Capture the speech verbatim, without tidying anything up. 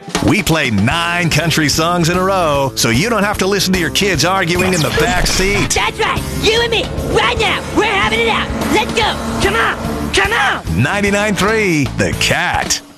We play nine country songs in a row, so you don't have to listen to your kids arguing in the back seat. That's right. You and me. Right now. We're having it out. Let's go. Come on. Come on. ninety-nine point three The Cat.